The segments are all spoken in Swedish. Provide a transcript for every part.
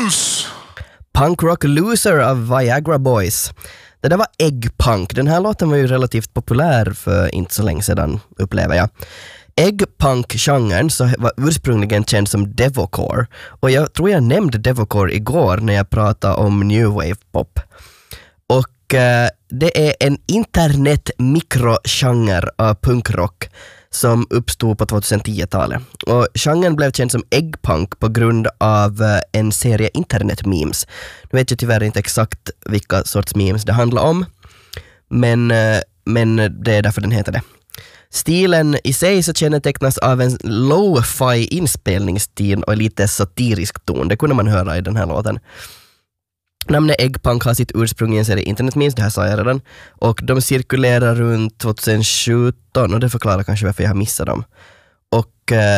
News! Punk Rock Loser av Viagra Boys. Det där var Eggpunk. Den här låten var ju relativt populär för inte så länge sedan, upplever jag. Eggpunk-genren så var ursprungligen känd som Devocore. Och jag tror jag nämnde Devocore igår när jag pratade om New Wave Pop. Och det är en internet-mikrogenre av punkrock som uppstod på 2010-talet. Och genren blev känd som Eggpunk på grund av en serie internet-memes. Nu vet jag tyvärr inte exakt vilka sorts memes det handlar om, men det är därför den heter det. Stilen i sig så kännetecknas av en lo-fi inspelningsstil och lite satirisk ton. Det kunde man höra i den här låten. Namnet Eggpunk har sitt ursprung i en serie internetmemes, det här sa jag redan. Och de cirkulerar runt 2017 och det förklarar kanske varför jag har missat dem. Och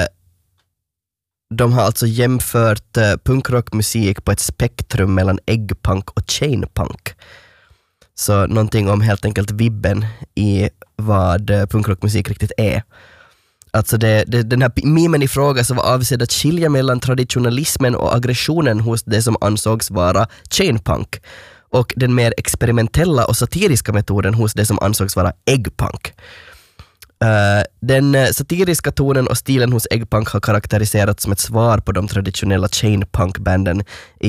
de har alltså jämfört punkrockmusik på ett spektrum mellan eggpunk och chainpunk. Så någonting om helt enkelt vibben i vad punkrockmusik riktigt är. Alltså den här memen i fråga så var avsedd att skilja mellan traditionalismen och aggressionen hos det som ansågs vara chainpunk och den mer experimentella och satiriska metoden hos det som ansågs vara eggpunk. Den satiriska tonen och stilen hos eggpunk har karaktäriserats som ett svar på de traditionella chainpunk-banden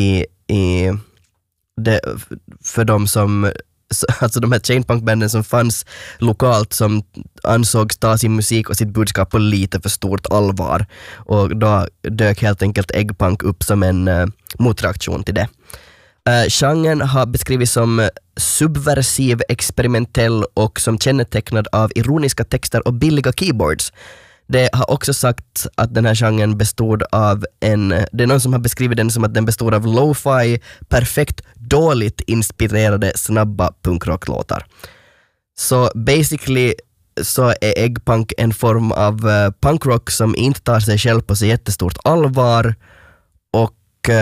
för de som, alltså de här chainpunk-banden som fanns lokalt som ansågs ta sin musik och sitt budskap på lite för stort allvar, och då dök helt enkelt eggpunk upp som en motreaktion till det. Genren har beskrivits som subversiv, experimentell och som kännetecknad av ironiska texter och billiga keyboards. Det har också sagt att den här genren bestod av det är någon som har beskrivit den som att den bestod av lo-fi, perfekt dåligt inspirerade snabba punkrocklåtar. Så basically så är eggpunk en form av punkrock som inte tar sig själv på så jättestort allvar och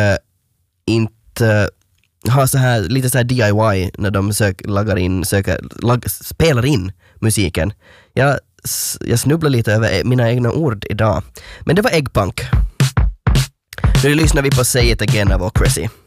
inte har så här lite så här DIY när de spelar in musiken. Jag snubblar lite över mina egna ord idag. Men det var eggpunk. Nu lyssnar vi på Say It Again av Ocracy.